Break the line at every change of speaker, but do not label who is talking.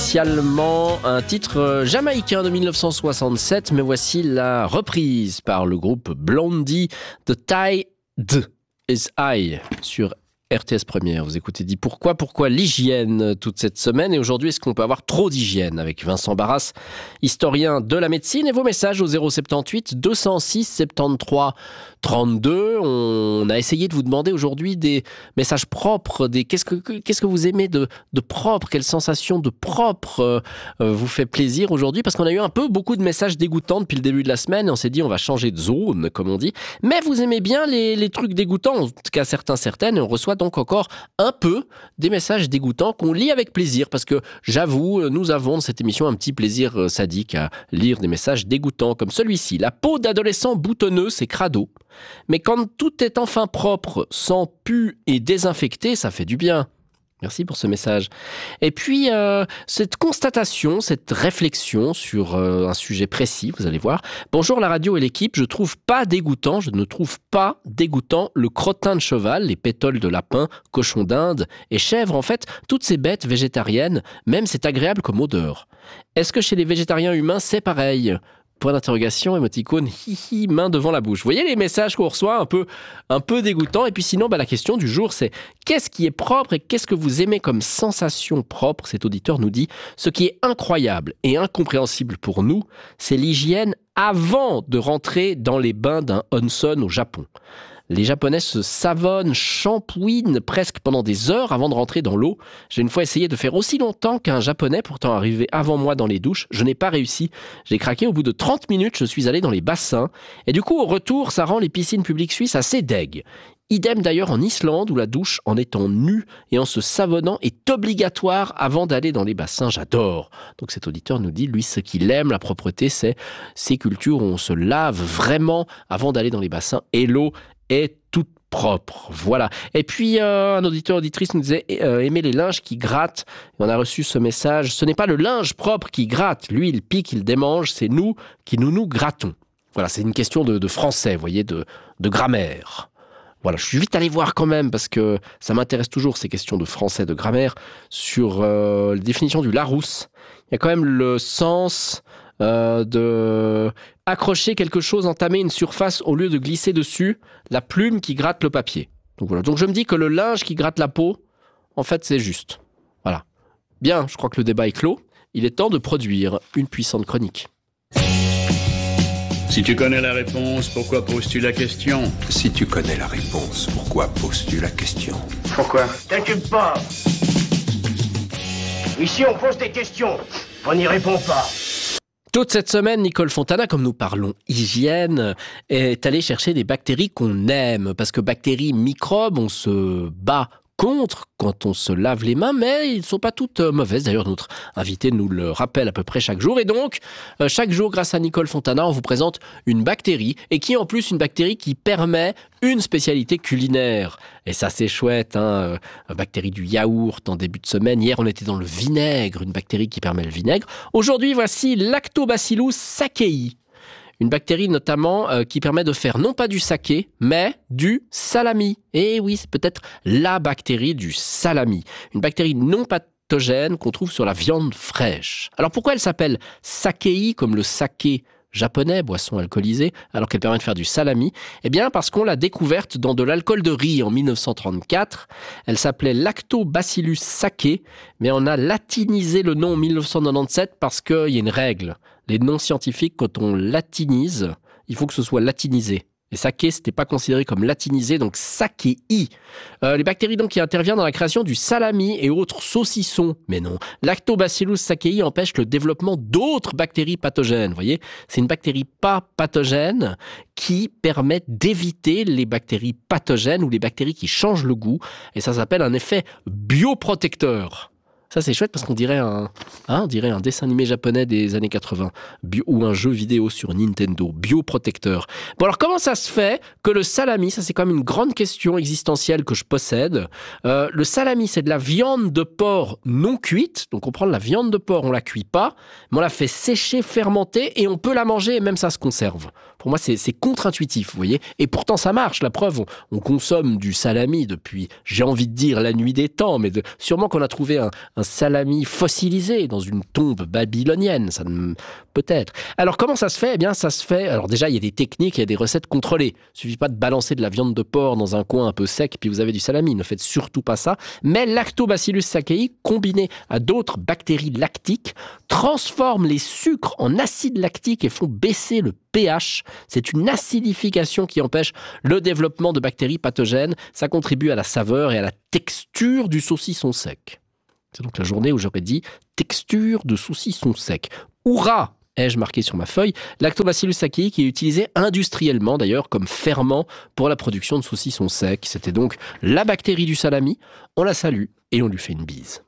initialement un titre jamaïcain de 1967, mais voici la reprise par le groupe Blondie de Tide is High sur RTS Première. Vous écoutez Dis Pourquoi l'hygiène toute cette semaine. Et aujourd'hui, est-ce qu'on peut avoir trop d'hygiène? Avec Vincent Barras, historien de la médecine, et vos messages au 078 206 73 32. On a essayé de vous demander aujourd'hui des messages propres, qu'est-ce que vous aimez de propre, quelle sensation de propre vous fait plaisir aujourd'hui, parce qu'on a eu beaucoup de messages dégoûtants depuis le début de la semaine, et on s'est dit on va changer de zone, comme on dit. Mais vous aimez bien les trucs dégoûtants, en tout cas certaines, et on reçoit donc encore un peu des messages dégoûtants qu'on lit avec plaisir, parce que j'avoue, nous avons dans cette émission un petit plaisir sadique à lire des messages dégoûtants comme celui-ci. La peau d'adolescent boutonneux, c'est crado. Mais quand tout est enfin propre, sans pu et désinfecté, ça fait du bien. Merci pour ce message. Et puis, cette constatation, cette réflexion sur un sujet précis, vous allez voir. Bonjour la radio et l'équipe, je ne trouve pas dégoûtant le crottin de cheval, les pétoles de lapin, cochon d'Inde et chèvre. En fait, toutes ces bêtes végétariennes, même c'est agréable comme odeur. Est-ce que chez les végétariens humains, c'est pareil ? Point d'interrogation, émoticône, hihi, main devant la bouche. Vous voyez les messages qu'on reçoit un peu dégoûtants. Et puis sinon, la question du jour, c'est qu'est-ce qui est propre et qu'est-ce que vous aimez comme sensation propre? Cet auditeur nous dit, ce qui est incroyable et incompréhensible pour nous, c'est l'hygiène avant de rentrer dans les bains d'un onsen au Japon. Les Japonais se savonnent, shampouinent presque pendant des heures avant de rentrer dans l'eau. J'ai une fois essayé de faire aussi longtemps qu'un Japonais, pourtant arrivé avant moi dans les douches. Je n'ai pas réussi. J'ai craqué au bout de 30 minutes, je suis allé dans les bassins. Et du coup, au retour, ça rend les piscines publiques suisses assez deg. Idem d'ailleurs en Islande, où la douche, en étant nue et en se savonnant, est obligatoire avant d'aller dans les bassins. J'adore. Donc cet auditeur nous dit, lui, ce qu'il aime, la propreté, c'est ces cultures où on se lave vraiment avant d'aller dans les bassins. Et l'eau est toute propre. Voilà. Et puis, un auditrice nous disait aimer les linges qui grattent. Et on a reçu ce message. Ce n'est pas le linge propre qui gratte. Lui, il pique, il démange. C'est nous qui nous grattons. Voilà, c'est une question de français, vous voyez, de grammaire. Voilà, je suis vite allé voir quand même, parce que ça m'intéresse toujours, ces questions de français, de grammaire, sur la définition du Larousse. Il y a quand même le sens de accrocher quelque chose, entamer une surface au lieu de glisser dessus, la plume qui gratte le papier. Donc voilà. Donc je me dis que le linge qui gratte la peau, en fait, c'est juste. Voilà. Bien, je crois que le débat est clos. Il est temps de produire une puissante chronique.
Si tu connais la réponse, pourquoi poses-tu la question?
Si tu connais la réponse, pourquoi poses-tu la question?
Pourquoi? T'inquiète pas. Ici, on pose des questions. On n'y répond pas.
Toute cette semaine, Nicole Fontana, comme nous parlons hygiène, est allée chercher des bactéries qu'on aime. Parce que bactéries, microbes, on se bat contre quand on se lave les mains, mais ils ne sont pas toutes mauvaises. D'ailleurs, notre invité nous le rappelle à peu près chaque jour. Et donc, chaque jour, grâce à Nicole Fontana, on vous présente une bactérie, et qui est en plus une bactérie qui permet une spécialité culinaire. Et ça, c'est chouette, hein. Bactérie du yaourt en début de semaine. Hier, on était dans le vinaigre, une bactérie qui permet le vinaigre. Aujourd'hui, voici Lactobacillus sakei. Une bactérie notamment qui permet de faire non pas du saké, mais du salami. Et oui, c'est peut-être la bactérie du salami. Une bactérie non pathogène qu'on trouve sur la viande fraîche. Alors pourquoi elle s'appelle sakei, comme le saké japonais, boisson alcoolisée, alors qu'elle permet de faire du salami? Eh bien parce qu'on l'a découverte dans de l'alcool de riz en 1934. Elle s'appelait Lactobacillus sakei, mais on a latinisé le nom en 1997 parce qu'il y a une règle. Les noms scientifiques, quand on latinise, il faut que ce soit latinisé. Et saké, c'était pas considéré comme latinisé, donc sakei. Les bactéries donc qui interviennent dans la création du salami et autres saucissons. Mais non, Lactobacillus sakei empêche le développement d'autres bactéries pathogènes. Vous voyez, c'est une bactérie pas pathogène qui permet d'éviter les bactéries pathogènes ou les bactéries qui changent le goût. Et ça s'appelle un effet bioprotecteur. Ça, c'est chouette parce qu'on dirait on dirait un dessin animé japonais des années 80 ou un jeu vidéo sur Nintendo, bioprotecteur. Bon, alors comment ça se fait que le salami, ça c'est quand même une grande question existentielle que je possède. Le salami, c'est de la viande de porc non cuite. Donc on prend de la viande de porc, on la cuit pas, mais on la fait sécher, fermenter et on peut la manger et même ça se conserve. Pour moi, c'est contre-intuitif, vous voyez. Et pourtant, ça marche. La preuve, on consomme du salami depuis, j'ai envie de dire, la nuit des temps, mais sûrement qu'on a trouvé un salami fossilisé dans une tombe babylonienne, peut-être. Alors comment ça se fait ? Eh bien ça se fait, alors déjà il y a des techniques, il y a des recettes contrôlées. Il ne suffit pas de balancer de la viande de porc dans un coin un peu sec puis vous avez du salami, ne faites surtout pas ça. Mais Lactobacillus sakei, combiné à d'autres bactéries lactiques, transforme les sucres en acide lactique et font baisser le pH. C'est une acidification qui empêche le développement de bactéries pathogènes. Ça contribue à la saveur et à la texture du saucisson sec. C'est donc la journée où j'aurais dit texture de saucisson sec. Hourra! Ai-je marqué sur ma feuille, Lactobacillus sakei qui est utilisé industriellement d'ailleurs comme ferment pour la production de saucissons secs. C'était donc la bactérie du salami. On la salue et on lui fait une bise.